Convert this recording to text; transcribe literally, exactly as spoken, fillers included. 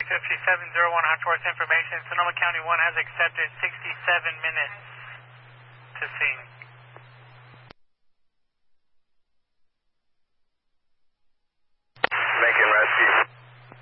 fifty-seven oh one hot source information. Sonoma County one has accepted sixty-seven minutes to scene.